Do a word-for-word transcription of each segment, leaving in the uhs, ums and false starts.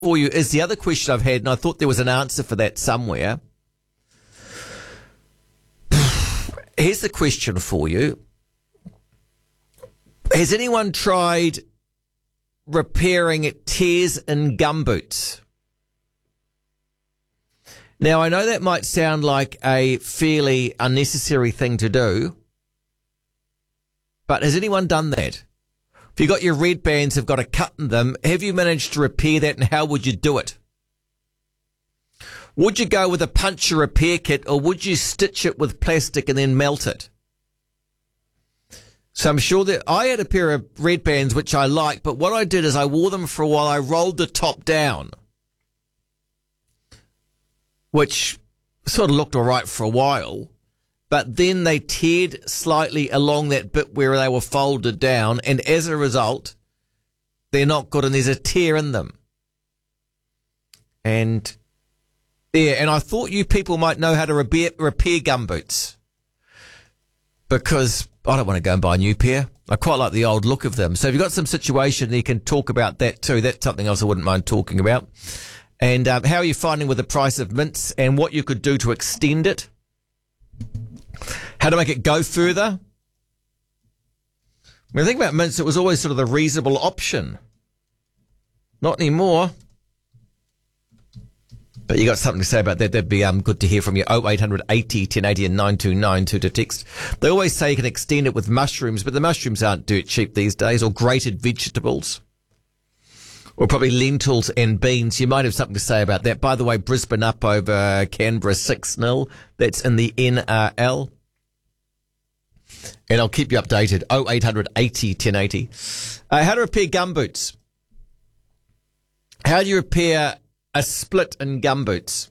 for you is the other question I've had, and I thought there was an answer for that somewhere. Here's the question for you. Has anyone tried repairing tears in gumboots? Now, I know that might sound like a fairly unnecessary thing to do, but has anyone done that? If you got your red bands have got a cut in them, have you managed to repair that, and how would you do it? Would you go with a puncture repair kit, or would you stitch it with plastic and then melt it? So I'm sure that I had a pair of red bands which I liked, but what I did is I wore them for a while. I rolled the top down, which sort of looked all right for a while, but then they teared slightly along that bit where they were folded down, and as a result, they're not good, and there's a tear in them. And yeah, and I thought you people might know how to repair, repair gumboots, because I don't want to go and buy a new pair. I quite like the old look of them. So if you've got some situation, you can talk about that too. That's something else I wouldn't mind talking about. And um, how are you finding with the price of mints, and what you could do to extend it? How to make it go further? When I think about mints, it was always sort of the reasonable option. Not anymore. But you got something to say about that, that'd be um, good to hear from you. oh eight hundred eighty ten eighty and nine two nine two to text. They always say you can extend it with mushrooms, but the mushrooms aren't dirt cheap these days, or grated vegetables, or probably lentils and beans. You might have something to say about that. By the way, Brisbane up over Canberra six nil. That's in the N R L. And I'll keep you updated. oh eight hundred eighty ten eighty. Uh, how to repair gumboots. How do you repair a split in gumboots?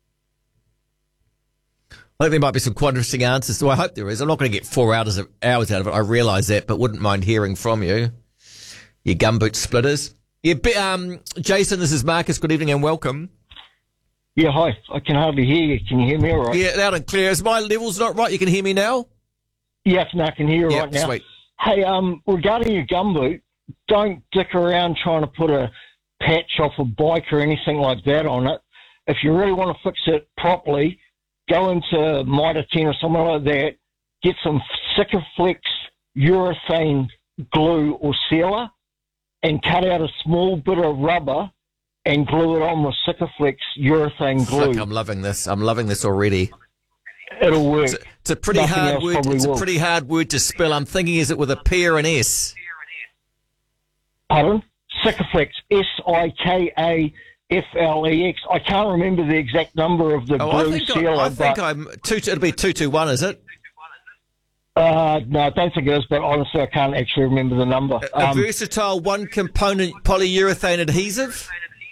I think there might be some quite interesting answers. So I hope there is. I'm not going to get four hours of hours out of it. I realise that, but wouldn't mind hearing from you. Your gumboot splitters. Yeah, um, Jason, this is Marcus. Good evening and welcome. Yeah, hi. I can hardly hear you. Can you hear me all right? Yeah, loud and clear. Is my levels not right? You can hear me now? Yes, no, I can hear you yeah, right now. Sweet. Hey, um, regarding your gumboot, don't dick around trying to put a patch off a bike or anything like that on it. If you really want to fix it properly, go into Mitre ten or something like that, get some Sikaflex urethane glue or sealer, and cut out a small bit of rubber and glue it on with Sikaflex urethane glue. Look, I'm loving this. I'm loving this already. It'll work. It's a, it's a pretty Nothing hard word. It's will. a pretty hard word to spell. I'm thinking, is it with a P or an S? Pardon? Sikaflex, S I K A F L E X. I can't remember the exact number of the oh, glue I think sealer. I, I think but, I'm two. It'll be two two one. Is it? Uh, no, I don't think it is. But honestly, I can't actually remember the number. A, a um, versatile one-component polyurethane adhesive.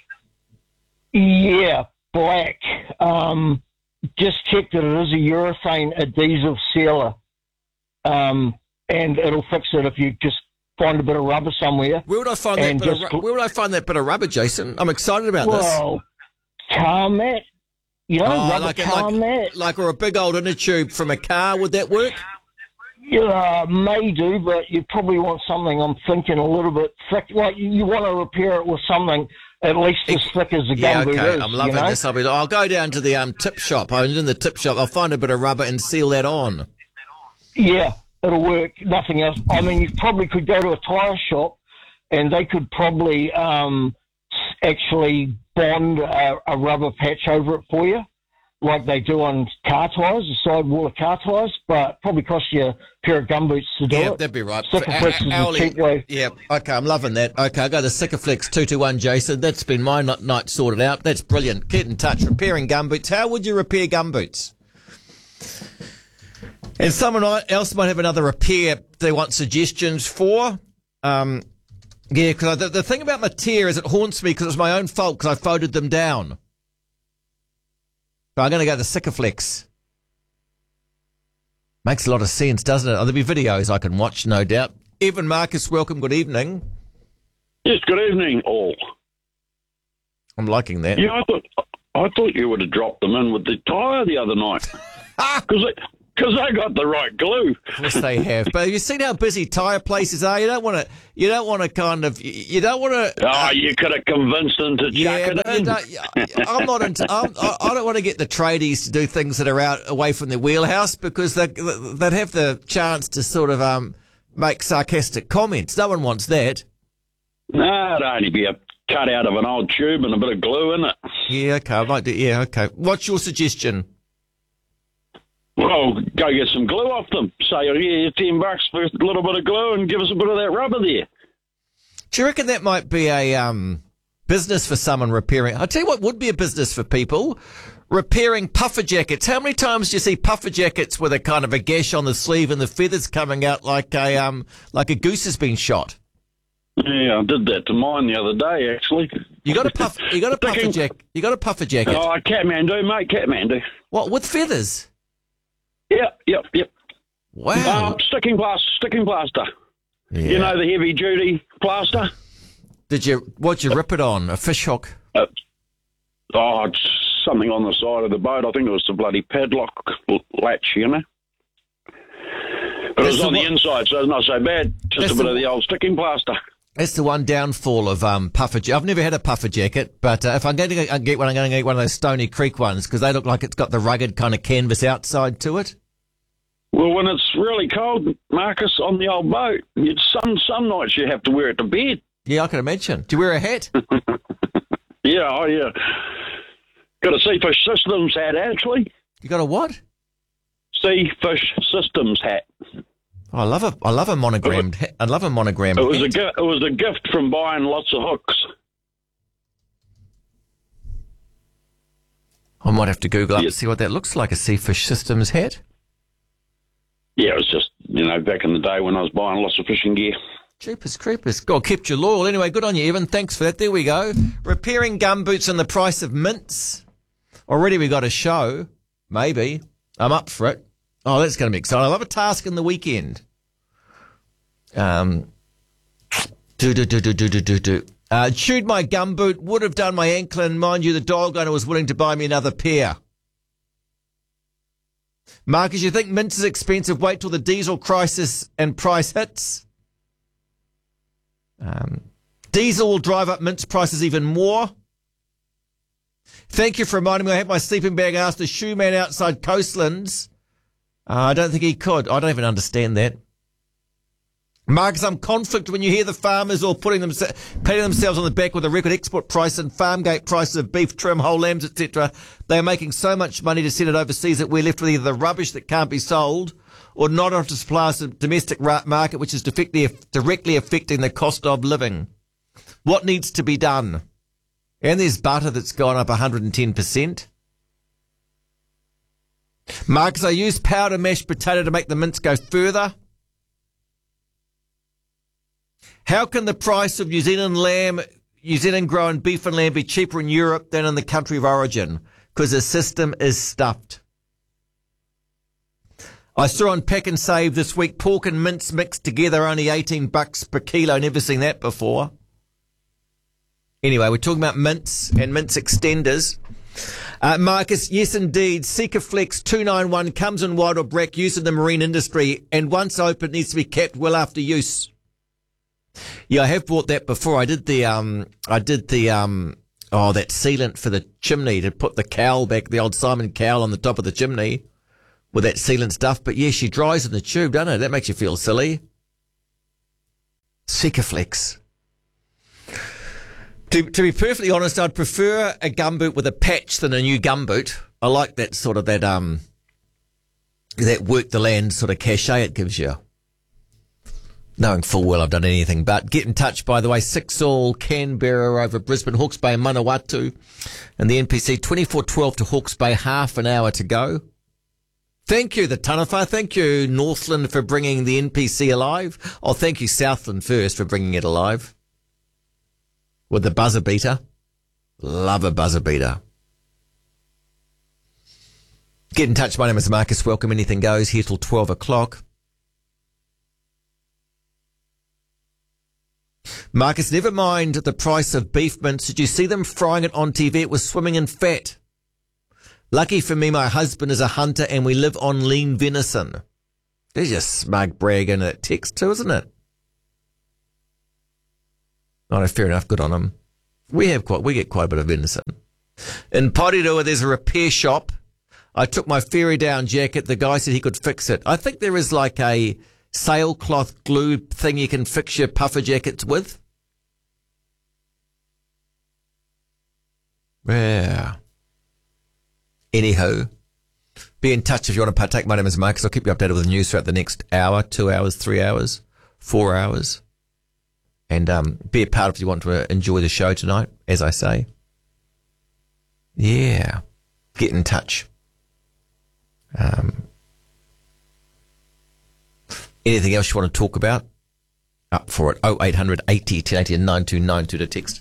Yeah, black. Um, just check that it is a urethane adhesive sealer, um, and it'll fix it if you just find a bit of rubber somewhere. Where would I find that? Bit of, ru- where would I find that bit of rubber, Jason? I'm excited about well, this. Well, car mat. You know, oh, rubber like, car like, mat. like or a big old inner tube from a car. Would that work? Yeah, may do, but you probably want something, I'm thinking, a little bit thick. Like, you, you want to repair it with something at least as thick as the yeah, gumboot okay. is. I'm loving you know? this. I'll, be, I'll go down to the um, tip shop. I'm in the tip shop. I'll find a bit of rubber and seal that on. Yeah, it'll work. Nothing else. I mean, you probably could go to a tyre shop and they could probably um, actually bond a, a rubber patch over it for you, like they do on car tyres, the sidewall of car tyres, but probably cost you a pair of gumboots to do yeah, it. that'd be right. Sikaflex is Hourly, a cheap way. Yeah, okay, I'm loving that. Okay, I'll go to Sikaflex two two one, Jason. That's been my night, night sorted out. That's brilliant. Get in touch. Repairing gumboots. How would you repair gumboots? And someone else might have another repair they want suggestions for. Um, yeah, because the, the thing about my tear is it haunts me because it's my own fault because I folded them down. But I'm going to go to Sikaflex. Makes a lot of sense, doesn't it? Oh, there'll be videos I can watch, no doubt. Evan Marcus, welcome. Good evening. Yes, good evening, all. I'm liking that. Yeah, I thought I thought you would have dropped them in with the tyre the other night. Because Because they got the right glue. Of course they have. But have you seen how busy tyre places are? You don't want to. You don't want to kind of. You don't want to. Oh, you could have convinced them to Yeah, chuck but it you in. don't, I'm not into. I'm, I I don't want to get the tradies to do things that are out away from their wheelhouse because they they'd have the chance to sort of um make sarcastic comments. No one wants that. No, it'd only be a cut out of an old tube and a bit of glue in it. Yeah, okay. I might do. Yeah, okay. What's your suggestion? Well, go get some glue off them. Say, oh, yeah, ten bucks for a little bit of glue and give us a bit of that rubber there. Do you reckon that might be a um, business for someone repairing? I'll tell you what would be a business for people. Repairing puffer jackets. How many times do you see puffer jackets with a kind of a gash on the sleeve and the feathers coming out like a um like a goose has been shot? Yeah, I did that to mine the other day, actually. You got a puff. You got a puffer Thinking- jacket. You got a puffer jacket. Oh, Kathmandu, mate, Kathmandu. What with feathers? Yep, yep, yep. Wow. Um, sticking plaster, sticking plaster. Yeah. You know the heavy duty plaster. Did you? What'd you rip it on? A fish hook? Uh, oh, it's something on the side of the boat. I think it was the bloody padlock latch, you know. But it was That's on the the one- inside, so it's not so bad. Just That's a bit the- of the old sticking plaster. That's the one downfall of um, puffer. Ja- I've never had a puffer jacket, but uh, if I'm going to get get one, I'm going to get one of those Stony Creek ones because they look like it's got the rugged kind of canvas outside to it. Well, when it's really cold, Marcus, on the old boat, you, some some nights you have to wear it to bed. Yeah, I can imagine. Do you wear a hat? Yeah, oh yeah. Got a Seafish Systems hat, actually. You got a what? Seafish Systems hat. Oh, I love a I love a monogrammed. Ha- I love a monogrammed. It was a hat. gi- it was a gift from buying lots of hooks. I might have to Google up Yeah. and see what that looks like. A Seafish Systems hat. Yeah, it was just, you know, back in the day when I was buying lots of fishing gear. Jeepers creepers. God, kept you loyal. Anyway, good on you, Evan. Thanks for that. There we go. Repairing gumboots and the price of mints. Already we got a show. Maybe. I'm up for it. Oh, that's going to be exciting. I love a task in the weekend. Um, do, do, do, do, do, do, do, do. Uh, chewed my gumboot, would have done my ankle, and mind you, the dog owner was willing to buy me another pair. Marcus, you think mints is expensive? Wait till the diesel crisis and price hits. Um, diesel will drive up mints prices even more. Thank you for reminding me. I had my sleeping bag asked the shoe man outside Coastlands. Uh, I don't think he could. I don't even understand that. Marcus, I'm conflict when you hear the farmers all putting them, patting themselves on the back with a record export price and farm gate prices of beef, trim, whole lambs, et cetera. They are making so much money to send it overseas that we're left with either the rubbish that can't be sold or not enough to supply us a domestic market, which is directly, directly affecting the cost of living. What needs to be done? And there's butter that's gone up one hundred ten percent. Marcus, I used powder mashed potato to make the mince go further. How can the price of New Zealand lamb, New Zealand grown beef and lamb be cheaper in Europe than in the country of origin? Because the system is stuffed. I saw on Pack and Save this week pork and mince mixed together, only eighteen bucks per kilo. Never seen that before. Anyway, we're talking about mince and mince extenders. Uh, Marcus, yes indeed, Sikaflex two ninety-one comes in wide or black, used in the marine industry, and once open needs to be kept well after use. Yeah, I have bought that before. I did the, um, I did the, um, oh, that sealant for the chimney to put the cowl back, the old Simon cowl on the top of the chimney with that sealant stuff. But yeah, she dries in the tube, doesn't it? That makes you feel silly. Sikaflex. To, to be perfectly honest, I'd prefer a gumboot with a patch than a new gumboot. I like that sort of, that, um, that work the land sort of cachet it gives you. Knowing full well I've done anything but. Get in touch, by the way, six all Canberra over Brisbane, Hawke's Bay and Manawatu. And the N P C twenty-four twelve to Hawke's Bay, half an hour to go. Thank you, the Taniwha. Thank you, Northland, for bringing the N P C alive. Oh, thank you, Southland first, for bringing it alive. With the buzzer beater. Love a buzzer beater. Get in touch. My name is Marcus. Welcome. Anything goes here till twelve o'clock. Marcus, never mind the price of beef mince. Did you see them frying it on T V? It was swimming in fat. Lucky for me, my husband is a hunter and we live on lean venison. There's just smug brag in that text too, isn't it? Oh, no, fair enough. Good on him. We have quite, we get quite a bit of venison. In Porirua, there's a repair shop. I took my ferry down jacket. The guy said he could fix it. I think there is like a sailcloth glue thing you can fix your puffer jackets with. Yeah. Anyhow, be in touch if you want to partake. My name is Marcus. I'll keep you updated with the news throughout the next hour, two hours, three hours, four hours. And um, be a part if you want to enjoy the show tonight, as I say. Yeah. Get in touch. Um, anything else you want to talk about? Up for it. oh eight hundred eighty ten eighty and nine two nine two to text.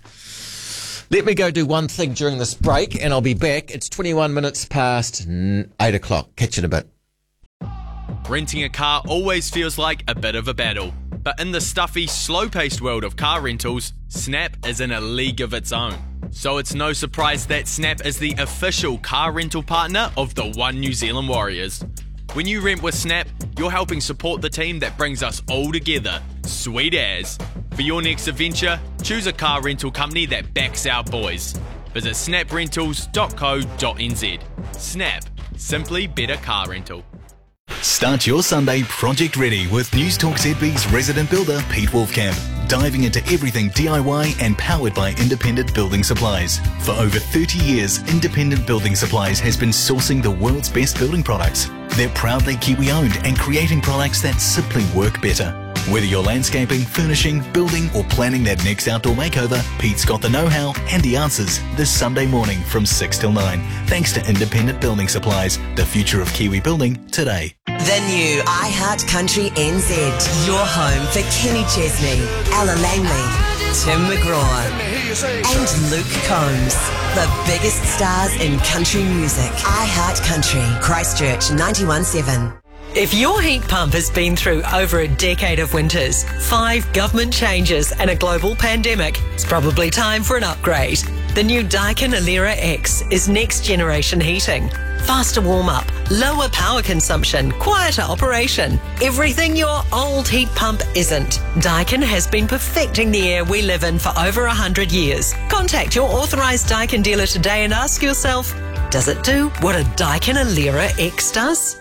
Let me go do one thing during this break and I'll be back. It's twenty-one minutes past eight o'clock. Catch you in a bit. Renting a car always feels like a bit of a battle. But in the stuffy, slow-paced world of car rentals, Snap is in a league of its own. So it's no surprise that Snap is the official car rental partner of the One New Zealand Warriors. When you rent with Snap, you're helping support the team that brings us all together. Sweet as. For your next adventure, choose a car rental company that backs our boys. Visit snap rentals dot co dot n z. Snap. Simply better car rental. Start your Sunday project ready with News Talk Z B's resident builder Pete Wolfcamp, diving into everything D I Y and powered by Independent Building Supplies. For over thirty years, Independent Building Supplies has been sourcing the world's best building products. They're proudly Kiwi-owned and creating products that simply work better. Whether you're landscaping, furnishing, building or planning that next outdoor makeover, Pete's got the know-how and the answers this Sunday morning from six till nine. Thanks to Independent Building Supplies, the future of Kiwi building today. The new iHeart Country N Z, your home for Kenny Chesney, Ella Langley, Tim McGraw and Luke Combs. The biggest stars in country music. iHeart Country, Christchurch ninety-one seven. If your heat pump has been through over a decade of winters, five government changes and a global pandemic, it's probably time for an upgrade. The new Daikin Alera X is next generation heating. Faster warm-up, lower power consumption, quieter operation. Everything your old heat pump isn't. Daikin has been perfecting the air we live in for over one hundred years. Contact your authorised Daikin dealer today and ask yourself, does it do what a Daikin Alera X does?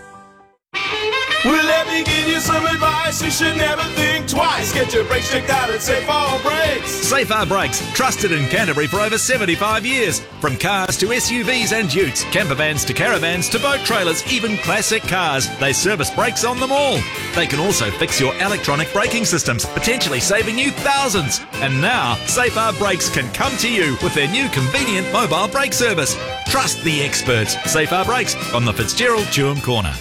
Well, let me give you some advice. You should never think twice. Get your brakes checked out at Safe R Brakes. Safe R Brakes, trusted in Canterbury for over seventy-five years. From cars to S U Vs and utes, camper vans to caravans to boat trailers, even classic cars, they service brakes on them all. They can also fix your electronic braking systems, potentially saving you thousands. And now, Safe R Brakes can come to you with their new convenient mobile brake service. Trust the experts. Safe R Brakes on the Fitzgerald Tuam Corner.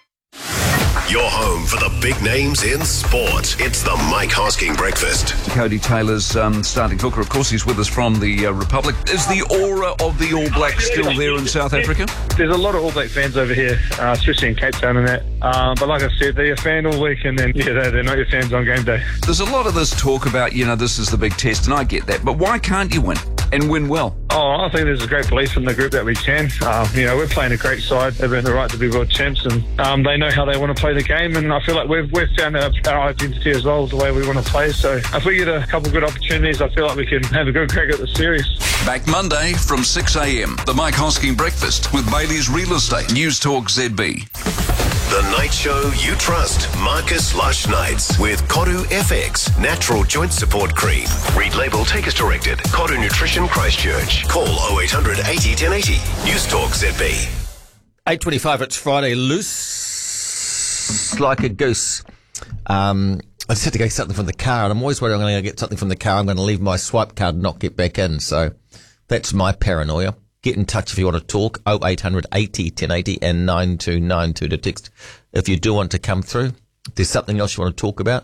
Your home for the big names in sport. It's the Mike Hosking Breakfast. Cody Taylor's um, starting hooker. Of course, he's with us from the uh, Republic. Is the aura of the All Blacks still there in South Africa? There's a lot of All Black fans over here, uh, especially in Cape Town and that. Um, but like I said, they're a fan all week and then, yeah, they're, they're not your fans on game day. There's a lot of this talk about, you know, this is the big test, and I get that. But why can't you win and win well? Oh, I think there's a great belief in the group that we can. Um, you know, we're playing a great side. They've earned the right to be world champs, and um, they know how they want to play the game. And I feel like we've we've found our, our identity as well, the way we want to play. So if we get a couple of good opportunities, I feel like we can have a good crack at the series. Back Monday from six a.m. The Mike Hosking Breakfast with Bailey's Real Estate. News Talk Z B. The night show you trust. Marcus Lush Nights with Koru F X Natural Joint Support Cream. Read label, take as directed. Koru Nutrition Christchurch. Call oh eight hundred eighty ten eighty. News Talk Z B. eight twenty-five, it's Friday. Loose like a goose. Um, I just had to get something from the car, and I'm always worried I'm going to get something from the car. I'm going to leave my swipe card and not get back in. So that's my paranoia. Get in touch if you want to talk. oh eight hundred eighty ten eighty and nine two nine two to text if you do want to come through. If there's something else you want to talk about,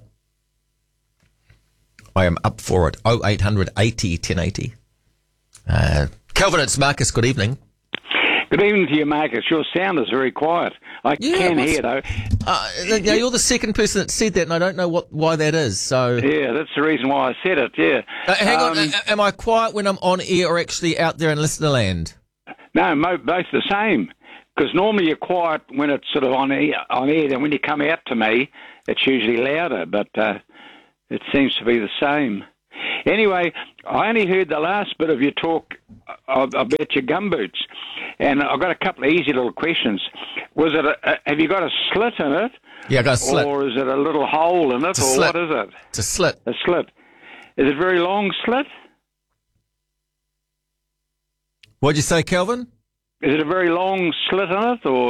I am up for it. oh eight hundred eighty ten eighty. Uh, Kelvin, it's Marcus. Good evening. Good evening to you, Marcus. Your sound is very quiet. I yeah, can hear, though. Uh, yeah, you're the second person that said that, and I don't know what why that is. So yeah, that's the reason why I said it, yeah. Uh, hang um, on, uh, am I quiet when I'm on air or actually out there in listener land? No, mo- both the same. Because normally you're quiet when it's sort of on air, on air, and when you come out to me, it's usually louder, but uh, it seems to be the same. Anyway, I only heard the last bit of your talk about your gumboots, and I've got a couple of easy little questions. Was it? A, a, have you got a slit in it? Yeah, I got a slit. Or is it a little hole in it, It's a or slit. what is it? It's a slit. A slit. Is it a very long slit? What'd you say, Kelvin? Is it a very long slit in it, or?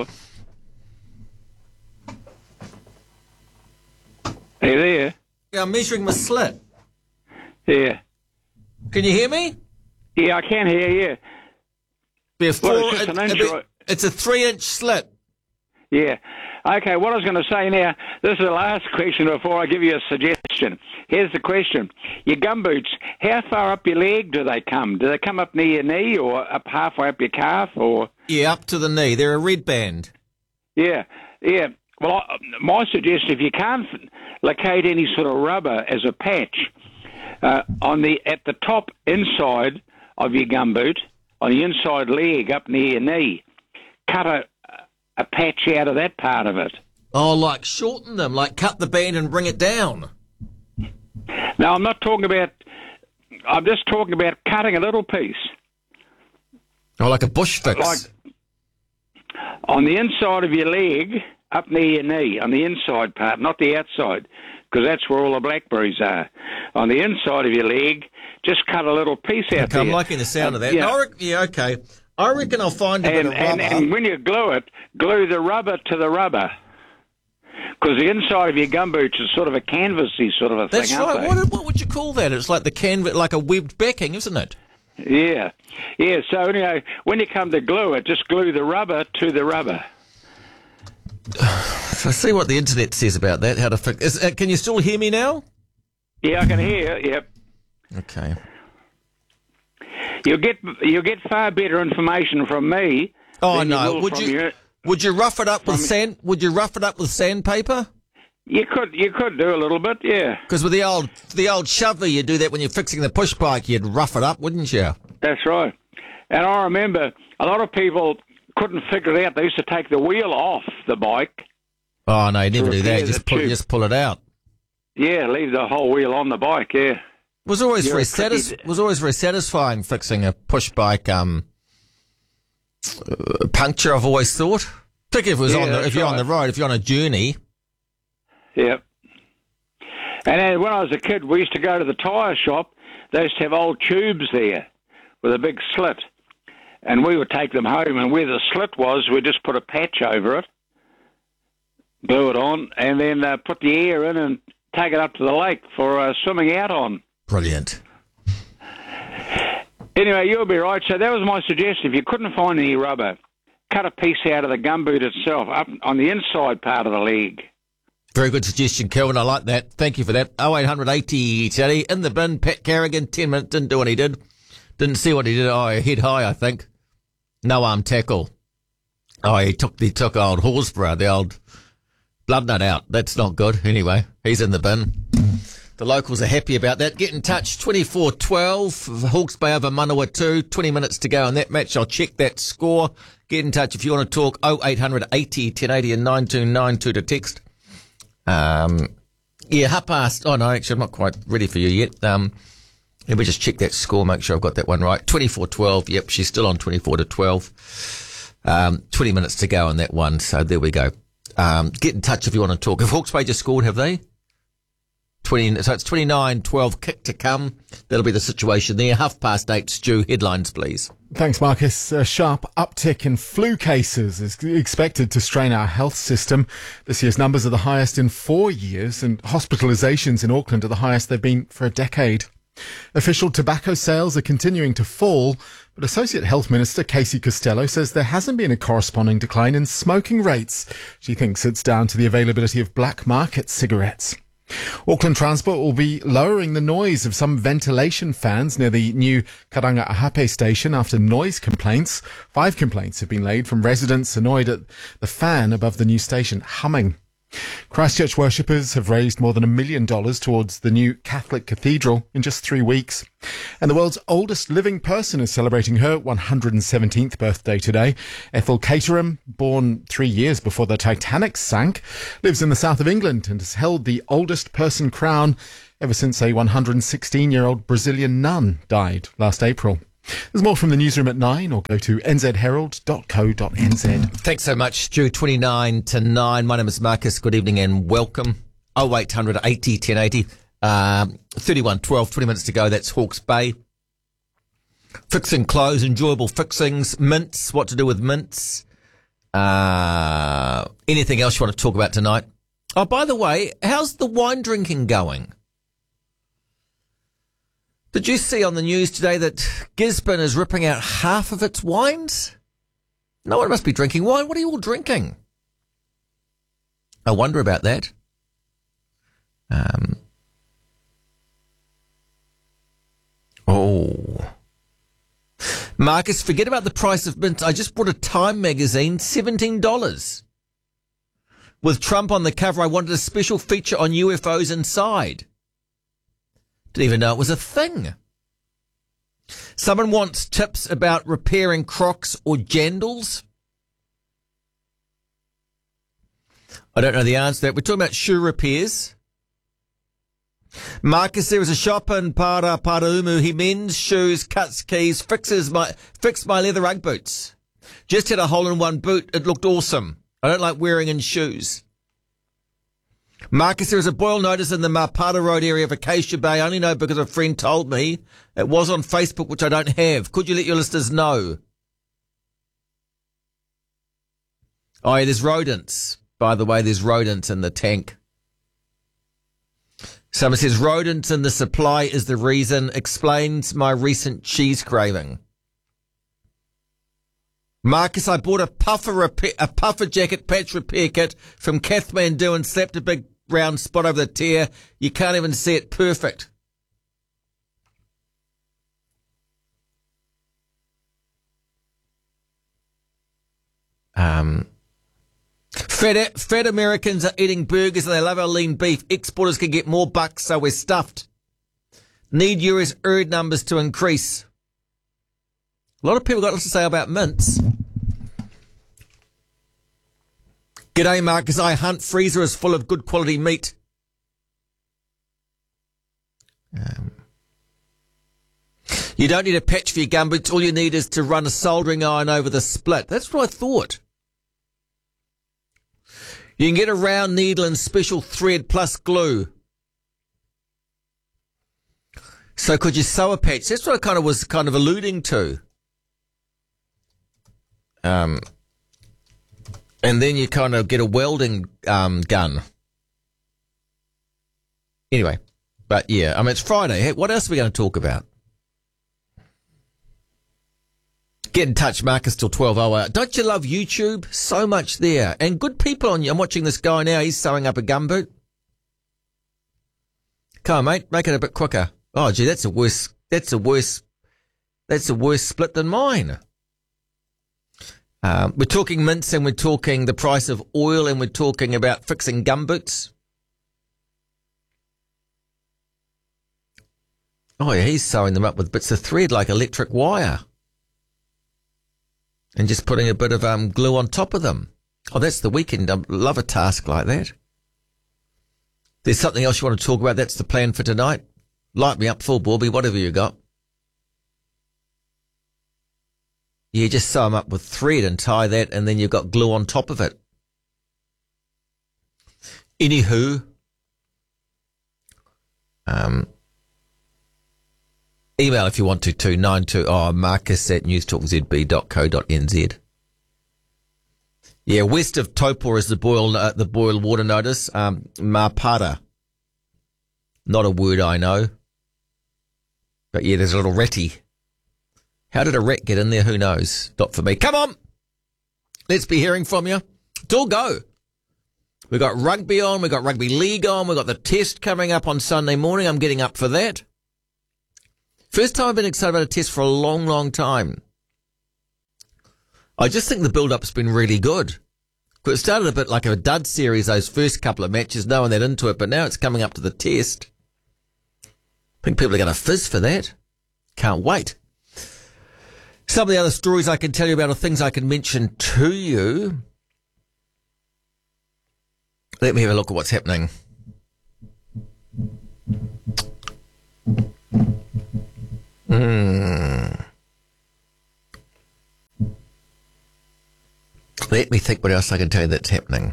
Are you there? Yeah, I'm measuring my slit. Yeah. Can you hear me? Yeah, I can hear you. Be a four, Well, it's just it- an it'd inch, be- right? it's a three-inch slit. Yeah. Okay, what I was going to say now, this is the last question before I give you a suggestion. Here's the question. Your gumboots, how far up your leg do they come? Do they come up near your knee or up halfway up your calf? Or Yeah, up to the knee. They're a red band. Yeah, yeah. Well, I, my suggestion, if you can't locate any sort of rubber as a patch, uh, on the at the top inside of your gumboot, on the inside leg up near your knee, cut a, a patch out of that part of it. Oh, like shorten them, like cut the band and bring it down. Now, I'm not talking about, I'm just talking about cutting a little piece. Oh, like a bush fix. Like on the inside of your leg, up near your knee, on the inside part, not the outside, because that's where all the blackberries are. On the inside of your leg, just cut a little piece out Okay, there. I'm liking the sound of that. Yeah. No, I rec- yeah, okay. I reckon I'll find a And, bit of and, rubber. and when you glue it, glue the rubber to the rubber. Because the inside of your gumboots is sort of a canvasy sort of a That's thing, aren't right. they? What, what would you call that? It's like the canvas, like a webbed backing, isn't it? Yeah. Yeah, so anyway, when you come to glue it, just glue the rubber to the rubber. So see what the internet says about that. How to fix? Is, uh, can you still hear me now? Yeah, I can hear you, yep. Okay. You'll get you'll get far better information from me. Oh than no! will Would from you your- would you rough it up with from- sand? Would you rough it up with sandpaper? You could you could do a little bit, yeah. Because with the old the old shover, you do that when you're fixing the push bike. You'd rough it up, wouldn't you? That's right. And I remember a lot of people couldn't figure it out. They used to take the wheel off the bike. Oh no, you never do that. repair You just the pull tube. just pull it out. Yeah, leave the whole wheel on the bike, yeah. It was always You're very a tricky- satis- was always very satisfying fixing a push bike um uh, puncture. I've always thought, particularly if it was Yeah, on the, that's if you're on right. the road, if you're on a journey. Yep. And then when I was a kid, we used to go to the tyre shop. They used to have old tubes there with a big slit. And we would take them home, and where the slit was, we'd just put a patch over it, glue it on, and then uh, put the air in and take it up to the lake for uh, swimming out on. Brilliant. Anyway, you'll be right. So that was my suggestion. If you couldn't find any rubber, cut a piece out of the gumboot itself, up on the inside part of the leg. Very good suggestion, Kelvin. I like that. Thank you for that. oh eight hundred eighty Teddy in the bin. Pat Carrigan, ten minutes, didn't do what he did. Didn't see what he did. Oh, head high, I think. No arm tackle. Oh, he took he took old Horsburgh, the old blood nut out. That's not good. Anyway, he's in the bin. The locals are happy about that. Get in touch, twenty-four twelve, Hawke's Bay over Manawatu, twenty minutes to go on that match. I'll check that score. Get in touch if you want to talk, oh eight hundred eighty ten eighty and nine two nine two to text. Um, yeah, half past, oh no, actually I'm not quite ready for you yet. Um, let me just check that score, make sure I've got that one right. twenty-four twelve, yep, she's still on twenty-four to twelve. Um, twenty minutes to go on that one, so there we go. Um, get in touch if you want to talk. Have Hawke's Bay just scored, have they? twenty, so it's twenty-nine twelve, kick to come. That'll be the situation there. Half past eight, Stu, headlines please. Thanks, Marcus. A sharp uptick in flu cases is expected to strain our health system. This year's numbers are the highest in four years, and hospitalisations in Auckland are the highest they've been for a decade. Official tobacco sales are continuing to fall, but Associate Health Minister Casey Costello says there hasn't been a corresponding decline in smoking rates. She thinks it's down to the availability of black market cigarettes. Auckland Transport will be lowering the noise of some ventilation fans near the new Karanga Ahape station after noise complaints. Five complaints have been laid from residents annoyed at the fan above the new station humming. Christchurch worshippers have raised more than a million dollars towards the new Catholic cathedral in just three weeks. And the world's oldest living person is celebrating her one hundred seventeenth birthday today. Ethel Caterham, born three years before the Titanic sank, lives in the south of England and has held the oldest person crown ever since a one hundred sixteen-year-old Brazilian nun died last April. There's more from the newsroom at nine, or go to n z herald dot co dot n z. Thanks so much, Stu. twenty-nine to nine. My name is Marcus. Good evening and welcome. oh eight hundred eighty ten eighty. Um, thirty-one twelve, twenty minutes to go. That's Hawke's Bay. Fixing clothes, enjoyable fixings, mints, what to do with mints. Uh, anything else you want to talk about tonight? Oh, by the way, how's the wine drinking going? Did you see on the news today that Gisborne is ripping out half of its wines? No one must be drinking wine. What are you all drinking? I wonder about that. Um. Oh. Marcus, forget about the price of mint. I just bought a Time magazine, seventeen dollars. With Trump on the cover, I wanted a special feature on U F Os inside. Didn't even know it was a thing. Someone wants tips about repairing Crocs or jandals. I don't know the answer to that. We're talking about shoe repairs. Marcus, there was a shop in Para Paraumu. He mends shoes, cuts keys, fixes my, fixed my leather Ugg boots. Just had a hole in one boot. It looked awesome. I don't like wearing in shoes. Marcus, there is a boil notice in the Mapara Road area of Acacia Bay. I only know because a friend told me. It was on Facebook, which I don't have. Could you let your listeners know? Oh, yeah, there's rodents. By the way, there's rodents in the tank. Someone says, rodents in the supply is the reason. Explains my recent cheese craving. Marcus, I bought a puffer repair, a puffer jacket patch repair kit from Kathmandu and slapped a big round spot over the tear. You can't even see it perfect. Um, fat, fat Americans are eating burgers and they love our lean beef. Exporters can get more bucks, so we're stuffed. Need U S herd numbers to increase. A lot of people got lots to say about mints. G'day, Marcus. I hunt. Freezer is full of good quality meat. Um, you don't need a patch for your gumboots. All you need is to run a soldering iron over the split. That's what I thought. You can get a round needle and special thread plus glue. So could you sew a patch? That's what I kind of was kind of alluding to. Um, and then you kind of get a welding um, gun. Anyway, but yeah, I mean, it's Friday. Hey, what else are we going to talk about? Get in touch, Marcus, till twelve oh eight. Don't you love YouTube? So much there. And good people on you. I'm watching this guy now. He's sewing up a gumboot. Come on, mate. Make it a bit quicker. Oh, gee, that's a worse, that's a worse, that's a worse split than mine. Um, we're talking mints and we're talking the price of oil and we're talking about fixing gumboots. Oh, yeah, he's sewing them up with bits of thread like electric wire. And just putting a bit of um, glue on top of them. Oh, that's the weekend. I love a task like that. There's something else you want to talk about. That's the plan for tonight. Light me up full, Bobby, whatever you got. You just sew them up with thread and tie that, and then you've got glue on top of it. Anywho, um, email if you want to, to nine two oh marcus at newstalk z b dot co dot n z. Yeah, west of Taupo is the boil, uh, the boil water notice. Um, Mapara. Not a word I know. But yeah, there's a little ratty. How did a rat get in there? Who knows? Not for me. Come on. Let's be hearing from you. It's all go. We've got rugby on. We've got rugby league on. We've got the test coming up on Sunday morning. I'm getting up for that. First time I've been excited about a test for a long, long time. I just think the build-up's been really good. It started a bit like a dud series, those first couple of matches, no one that into it, but now it's coming up to the test. I think people are going to fizz for that. Can't wait. Some of the other stories I can tell you about are things I can mention to you. Let me have a look at what's happening. Hmm. Let me think what else I can tell you that's happening.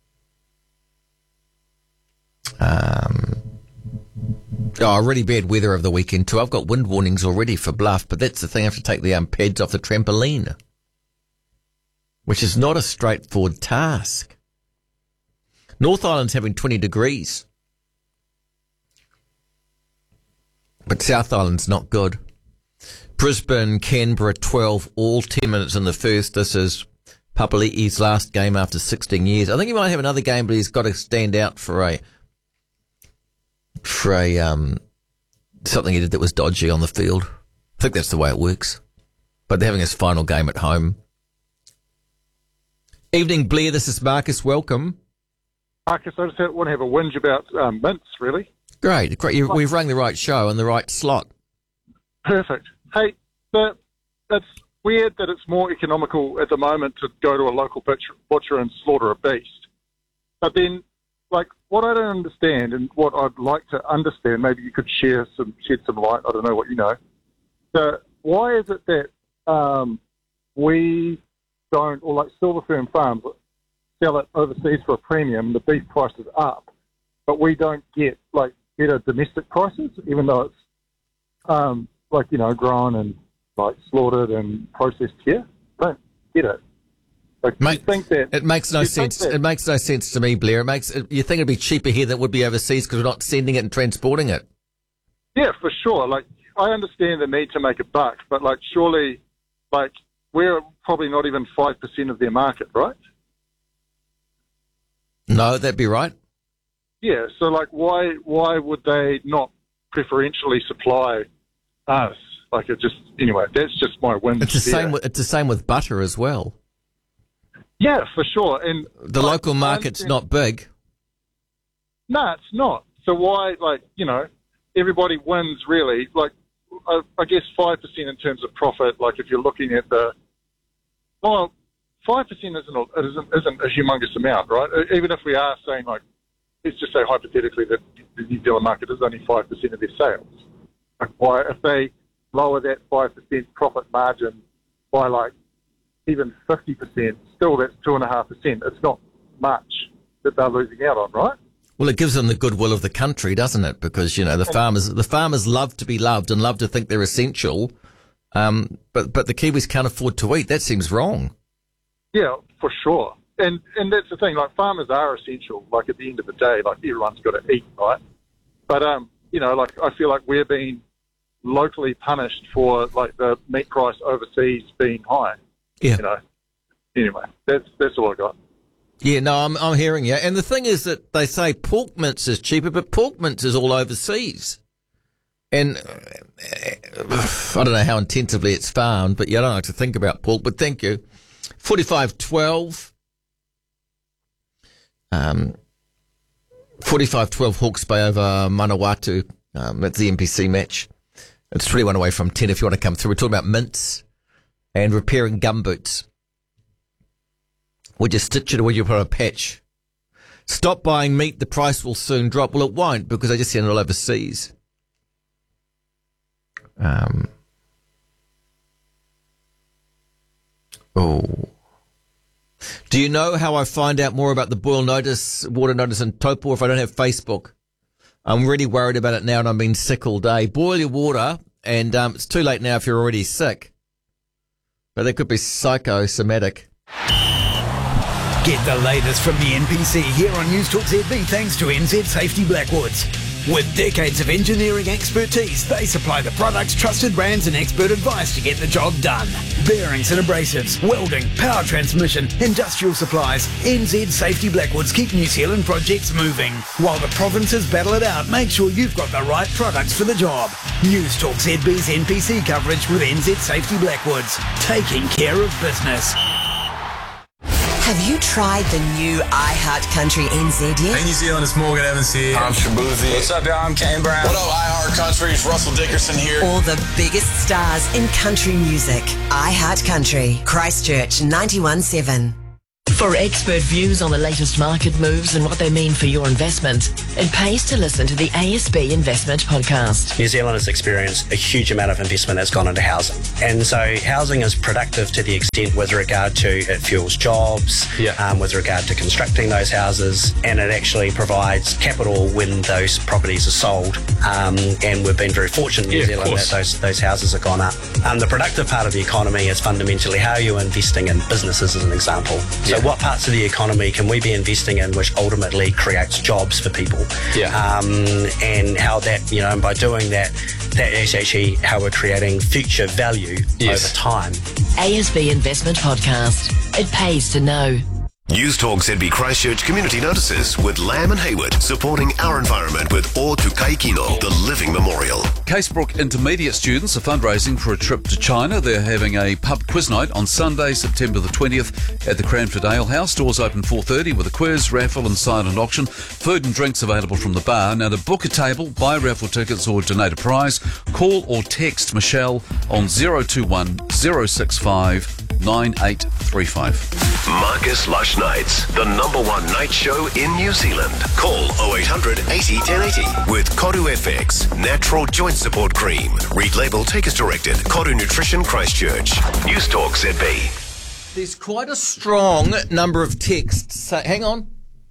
Um, oh, really bad weather over the weekend too. I've got wind warnings already for Bluff, but that's the thing. I have to take the um, pads off the trampoline, which is not a straightforward task. North Island's having twenty degrees, but South Island's not good. Brisbane, Canberra, twelve, all ten minutes in the first. This is Papali'i's last game after sixteen years. I think he might have another game, but he's got to stand out for a for a um something he did that was dodgy on the field. I think that's the way it works. But they're having his final game at home. Evening, Blair. This is Marcus. Welcome. Marcus, I just want to have a whinge about um, mints, really. Great, great. You, we've rung the right show and the right slot. Perfect. Hey, the, it's weird that it's more economical at the moment to go to a local butcher, butcher and slaughter a beast. But then, like, what I don't understand and what I'd like to understand, maybe you could share some, shed some light, I don't know what you know. So why is it that um, we don't, or like Silver Fern Farms, sell it overseas for a premium, the beef price is up, but we don't get, like, better domestic prices, even though it's, um, like, you know, grown and, like, slaughtered and processed here? Don't get it. Like, Mate, you think that, it makes no sense. That, it makes no sense to me, Blair. It makes you think it'd be cheaper here than it would be overseas because we're not sending it and transporting it. Yeah, for sure. Like, I understand the need to make a buck, but, like, surely, like, we're probably not even five percent of their market, right? No, that'd be right. Yeah, so, like, why why would they not preferentially supply us? Like, it just, anyway, that's just my win. It's the same. With, it's the same with butter as well. Yeah, for sure. And the like, local market's not big. No, it's not. So why, like, you know, everybody wins really. Like, I, I guess five percent in terms of profit. Like, if you're looking at the, well, five percent isn't a, isn't isn't a humongous amount, right? Even if we are saying, like, let's just say hypothetically that the New Zealand market is only five percent of their sales. Like, why, if they lower that five percent profit margin by, like, even fifty percent, still that's two point five percent. It's not much that they're losing out on, right? Well, it gives them the goodwill of the country, doesn't it? Because, you know, the farmers the farmers love to be loved and love to think they're essential, um, but, but the Kiwis can't afford to eat. That seems wrong. Yeah, for sure. And and that's the thing, like, farmers are essential, like, at the end of the day, like, everyone's got to eat, right? But, um, you know, like, I feel like we're being locally punished for, like, the meat price overseas being high. Yeah. You know, anyway, that's that's all I got. Yeah, no, I'm I'm hearing you. And the thing is that they say pork mince is cheaper, but pork mince is all overseas. And uh, I don't know how intensively it's farmed, but yeah, I don't like to think about pork, but thank you. forty-five twelve. Um, forty-five twelve Hawke's Bay over Manawatu. Um, that's the N P C match. It's twenty-one away from ten if you want to come through. We're talking about mints and repairing gumboots. Would you stitch it or would you put a patch? Stop buying meat, the price will soon drop. Well, it won't because they just send it all overseas. Um. Oh. Do you know how I find out more about the boil notice, water notice in Taupo if I don't have Facebook? I'm really worried about it now and I've been sick all day. Boil your water and um, it's too late now if you're already sick. But that could be psychosomatic. Get the latest from the N P C here on News Talk Z B thanks to N Z Safety Blackwoods. With decades of engineering expertise, they supply the products, trusted brands and expert advice to get the job done. Bearings and abrasives, welding, power transmission, industrial supplies. N Z Safety Blackwoods keep New Zealand projects moving. While the provinces battle it out, make sure you've got the right products for the job. News Talk Z B's N P C coverage with N Z Safety Blackwoods, taking care of business. Have you tried the new iHeart Country N Z yet? Hey New Zealand, it's Morgan Evans here. I'm Shabuzi. What's up, y'all? I'm Kane Brown. What up, iHeart Country? It's Russell Dickerson here. All the biggest stars in country music. iHeart Country, Christchurch ninety-one point seven. For expert views on the latest market moves and what they mean for your investment, it pays to listen to the A S B Investment Podcast. New Zealand has experienced a huge amount of investment that's gone into housing. And so housing is productive to the extent with regard to it fuels jobs, yeah. um, with regard to constructing those houses, and it actually provides capital when those properties are sold. Um, and we've been very fortunate in New yeah, Zealand that those, those houses have gone up. Um, the productive part of the economy is fundamentally how you're investing in businesses, as an example. So yeah. what parts of the economy can we be investing in which ultimately creates jobs for people? Yeah. Um, and how that, you know, and by doing that, that is actually how we're creating future value yes. over time. A S B Investment Podcast. It pays to know. News Talk Z B Christchurch Community Notices with Lamb and Hayward, supporting our environment with O Tukai Kino, the Living Memorial. Casebrook Intermediate students are fundraising for a trip to China. They're having a pub quiz night on Sunday, September the twentieth at the Cranford Ale House. Doors open four thirty with a quiz, raffle and silent auction. Food and drinks available from the bar. Now to book a table, buy raffle tickets or donate a prize, call or text Michelle on zero two one zero six five nine eight three five. Marcus Lush Nights, the number one night show in New Zealand. Call oh eight hundred eighty ten eighty with Koru F X, natural joint support cream. Read label, take as directed. Koru Nutrition Christchurch. News Talk Z B. There's quite a strong number of texts. Say, hang on.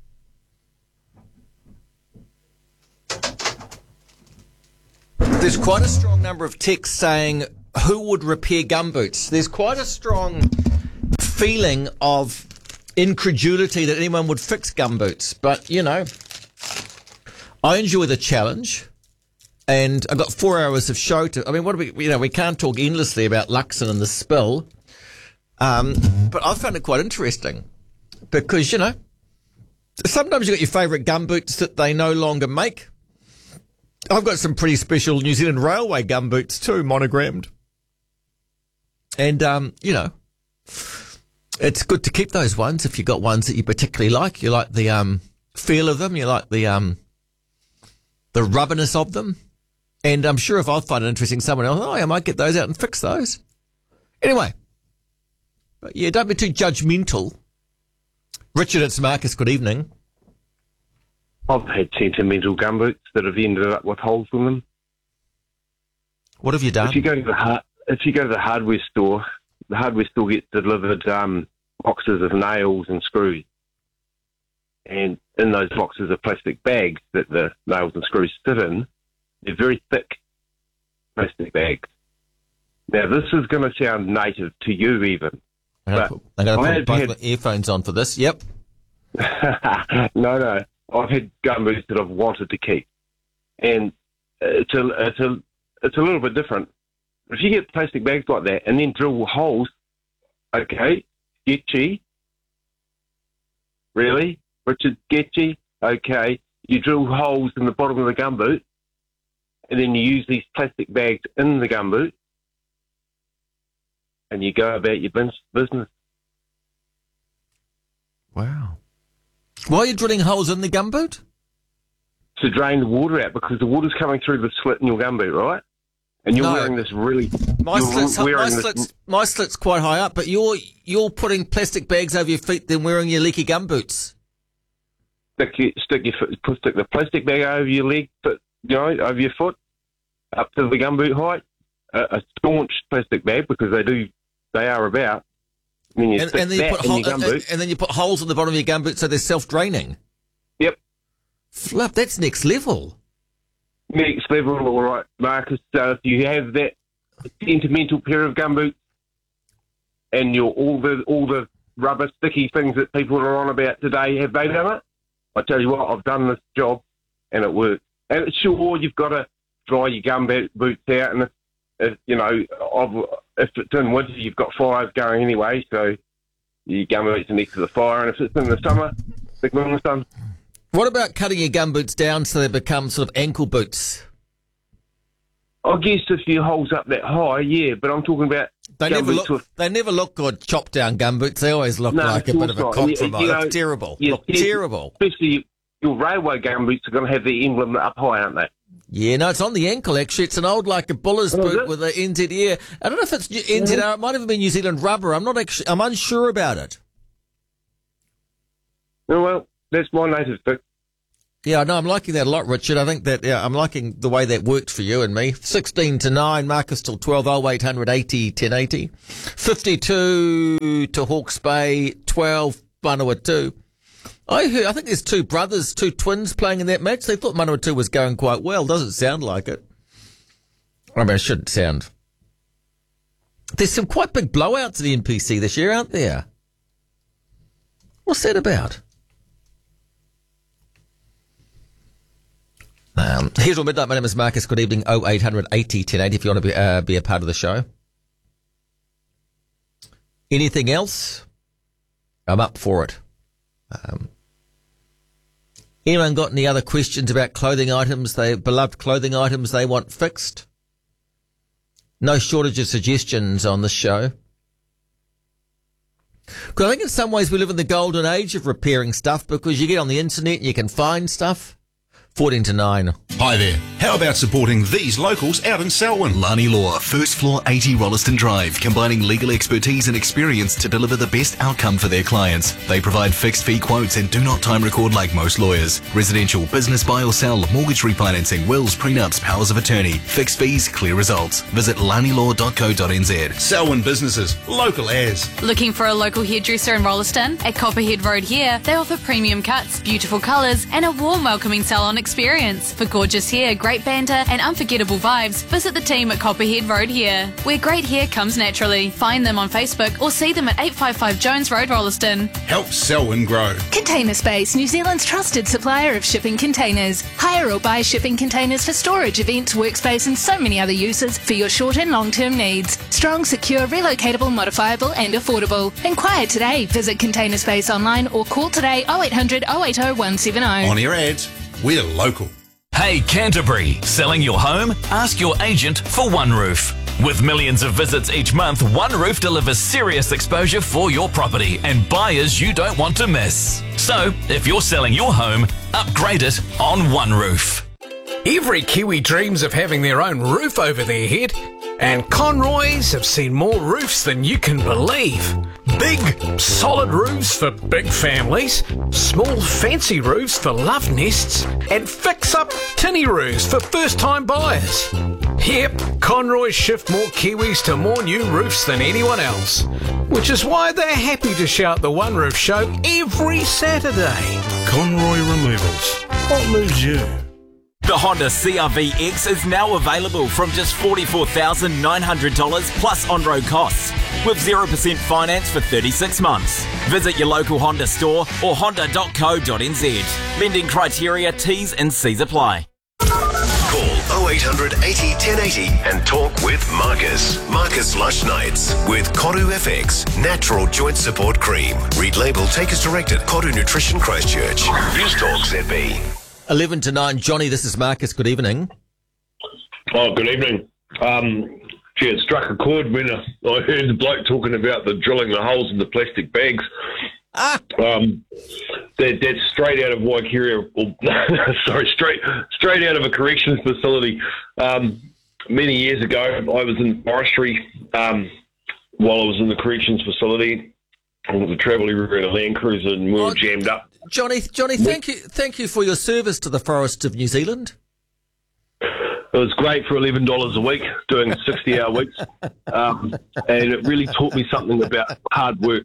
There's quite a strong number of texts saying, who would repair gumboots? There's quite a strong feeling of incredulity that anyone would fix gumboots. But, you know, I enjoy the challenge. And I've got four hours of show to... I mean, what do we... You know, we can't talk endlessly about Luxon and the spill. Um, but I found it quite interesting. Because, you know, sometimes you've got your favourite gumboots that they no longer make. I've got some pretty special New Zealand Railway gumboots too, monogrammed. And, um, you know, it's good to keep those ones if you've got ones that you particularly like. You like the um, feel of them. You like the um, the rubberness of them. And I'm sure if I find it interesting, someone else, oh, I might get those out and fix those. Anyway, but yeah, don't be too judgmental. Richard, it's Marcus. Good evening. I've had sentimental gumboots that have ended up with holes in them. What have you done? If you go to the har- if you go to the hardware store, the hardware store gets delivered um, boxes of nails and screws, and in those boxes are plastic bags that the nails and screws sit in. They're very thick plastic bags. Now, this is going to sound native to you, even. I'm going to put, I'm going to put both had... my earphones on for this. Yep. no, no. I've had gumboots that I've wanted to keep, and it's a it's a it's a little bit different. If you get plastic bags like that and then drill holes, okay, sketchy. Really, Richard, sketchy. Okay, you drill holes in the bottom of the gumboot, and then you use these plastic bags in the gumboot, and you go about your business. Wow. Why are you drilling holes in the gumboot? To drain the water out, because the water's coming through the slit in your gumboot, right? And you're no. wearing this really... My slit's, my, this, slit's, my slit's quite high up, but you're you're putting plastic bags over your feet, then wearing your leaky gumboots. Stick, your, stick, your foot, stick the plastic bag over your leg, foot, you know, over your foot, up to the gumboot height. A, a staunch plastic bag, because they do, they are about. And then you and, stick and then that you put in hole, your gumboot. And, and then you put holes in the bottom of your gumboot so they're self-draining. Yep. Flip, that's next level. Next level, all right, Marcus. So if you have that sentimental pair of gumboots and your all the all the rubber sticky things that people are on about today, have they done it? I tell you what, I've done this job and it works. And sure, you've got to dry your gumboots out, and if, if you know, I've, if it's in winter, you've got fires going anyway, so your gumboots are next to the fire. And if it's in the summer, stick them in the sun. What about cutting your gumboots down so they become sort of ankle boots? I guess if your hole's up that high, yeah, but I'm talking about They never gumboots look. with- They never look good. Chopped down gumboots. They always look No, like a of bit of a course not. And, compromise. you know, That's terrible. yeah, look yeah, terrible. Especially your railway gumboots are going to have the emblem up high, aren't they? Yeah, no, it's on the ankle. Actually, it's an old like a buller's Oh, is boot it? with an N Z R. I don't know if it's N Z R. It might have been New Zealand rubber. I'm not actually. I'm unsure about it. Oh, well, that's my native pick. Yeah, no, I'm liking that a lot, Richard. I think that, yeah, I'm liking the way that worked for you and me. sixteen to nine, Marcus till twelve, oh eight hundred eighty ten eighty. fifty-two to Hawke's Bay, twelve, Manawatu. I heard, I think there's two brothers, two twins playing in that match. They thought Manawatu was going quite well. Doesn't sound like it. I mean, it shouldn't sound. There's some quite big blowouts at the N P C this year, aren't there? What's that about? Um, here's all midnight. My name is Marcus. Good evening. oh eight hundred eighty ten eighty if you want to be, uh, be a part of the show. Anything else? I'm up for it. Um, anyone got any other questions about clothing items, they beloved clothing items they want fixed? No shortage of suggestions on this show. Because I think in some ways we live in the golden age of repairing stuff because you get on the internet and you can find stuff. fourteen to nine. Hi there. How about supporting these locals out in Selwyn? Lani Law, first floor eighty Rolliston Drive, combining legal expertise and experience to deliver the best outcome for their clients. They provide fixed fee quotes and do not time record like most lawyers. Residential, business buy or sell, mortgage refinancing, wills, prenups, powers of attorney, fixed fees, clear results. Visit lani law dot co dot n z. Selwyn businesses, local as. Looking for a local hairdresser in Rolliston? At Copperhead Road here, they offer premium cuts, beautiful colours and a warm welcoming salon experience. For gorgeous hair, great banter and unforgettable vibes, visit the team at Copperhead Road here, where great hair comes naturally. Find them on Facebook or see them at eight fifty-five Jones Road, Rolliston. Help Selwyn grow. Container Space, New Zealand's trusted supplier of shipping containers. Hire or buy shipping containers for storage, events, workspace and so many other uses for your short and long-term needs. Strong, secure, relocatable, modifiable and affordable. Inquire today. Visit Container Space online or call today oh eight hundred oh eight oh one seven oh. On your ads, we're local. Hey Canterbury, selling your home? Ask your agent for One Roof. With millions of visits each month, One Roof delivers serious exposure for your property and buyers you don't want to miss. So, if you're selling your home, upgrade it on One Roof. Every Kiwi dreams of having their own roof over their head, and Conroys have seen more roofs than you can believe. Big, solid roofs for big families, small, fancy roofs for love nests, and fix-up tinny roofs for first-time buyers. Yep, Conroy shift more Kiwis to more new roofs than anyone else, which is why they're happy to shout the One Roof Show every Saturday. Conroy Removals. What moves you? The Honda C R V X is now available from just forty-four thousand nine hundred dollars plus on-road costs, with zero percent finance for thirty-six months. Visit your local Honda store or honda dot co dot n z. Lending criteria, T's and C's apply. Call oh eight hundred eighty ten eighty and talk with Marcus. Marcus Lush Nights with Koru F X, natural joint support cream. Read label, take as directed. Koru Nutrition Christchurch. News Talk Z B. eleven to nine, Johnny, this is Marcus. Good evening. Oh, good evening. Um, gee, it struck a chord when I, I heard the bloke talking about the drilling the holes in the plastic bags. Ah. Um, that, that's straight out of Waikeria, or, sorry, straight straight out of a corrections facility. Um, many years ago, I was in forestry um, while I was in the corrections facility. I was a travel everywhere in a Land Cruiser and we were jammed up. Johnny, Johnny, thank you, thank you for your service to the forests of New Zealand. It was great for eleven dollars a week, doing sixty-hour weeks, um, and it really taught me something about hard work.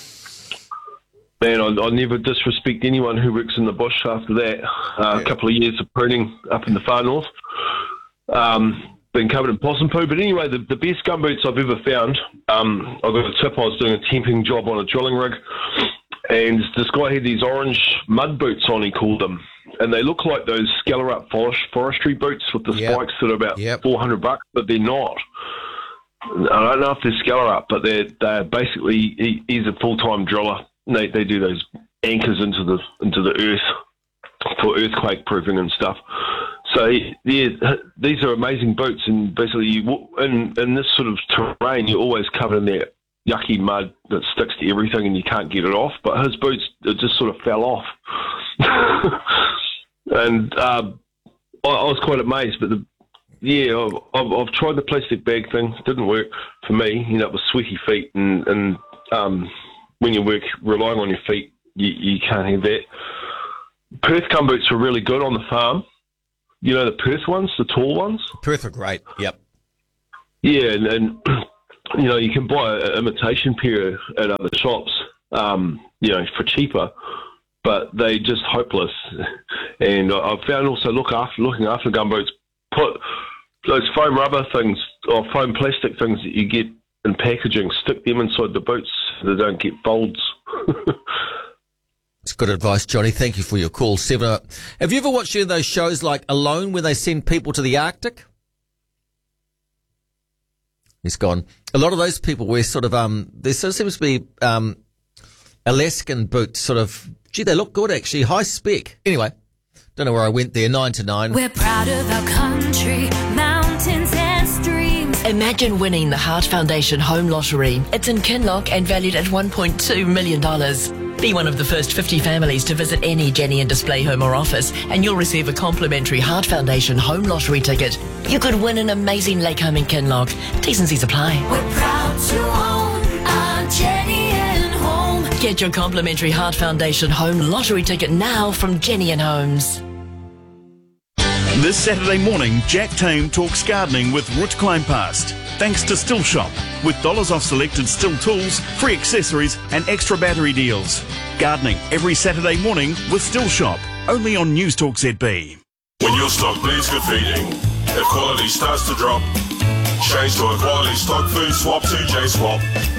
Man, I, I never disrespect anyone who works in the bush after that. Uh, a couple of years of pruning up in the far north, um, been covered in possum poo. But anyway, the, the best gumboots I've ever found, um, I got a tip. I was doing a temping job on a drilling rig, and this guy had these orange mud boots on, he called them. And they look like those Scalar-up forest, forestry boots with the Yep. spikes that are about Yep. four hundred bucks, but they're not. I don't know if they're Scalar-up, but they're, they're basically, he, he's a full-time driller. They they do those anchors into the into the earth for earthquake proofing and stuff. So yeah, these are amazing boots, and basically you, in in this sort of terrain, you're always covered in that yucky mud that sticks to everything, and you can't get it off. But his boots, it just sort of fell off, and uh, I, I was quite amazed. But the, yeah, I've, I've, I've tried the plastic bag thing; didn't work for me. You know, it was sweaty feet, and and um, when you work relying on your feet, you, you can't have that. Perth gum boots were really good on the farm. You know, the Perth ones, the tall ones? Perth are great, yep. Yeah, and, and you know, you can buy an imitation pair at other shops, um, you know, for cheaper, but they're just hopeless. And I've found also look after, looking after gumboots, put those foam rubber things or foam plastic things that you get in packaging, stick them inside the boots so they don't get folds. It's good advice, Johnny. Thank you for your call. Seven. Uh, have you ever watched any of those shows like Alone, where they send people to the Arctic? He's gone. A lot of those people wear sort of um. There sort of seems to be um, Alaskan boots. Sort of. Gee, they look good actually. High spec. Anyway, don't know where I went there. Nine to nine. We're proud of our country, mountains and streams. Imagine winning the Heart Foundation Home Lottery. It's in Kinloch and valued at one point two million dollars. Be one of the first fifty families to visit any Jenny and Display home or office, and you'll receive a complimentary Heart Foundation Home Lottery ticket. You could win an amazing lake home in Kinloch. T's and C's apply. We're proud to own our Jenny and Home. Get your complimentary Heart Foundation Home Lottery ticket now from Jenny and Homes. This Saturday morning, Jack Tame talks gardening with Ruth Kleinpast. Thanks to Still Shop, with dollars off selected Still tools, free accessories and extra battery deals. Gardening every Saturday morning with Still Shop, only on News Talk Z B. When your stock needs good feeding, if quality starts to drop, change to a quality stock food swap to J-Swap.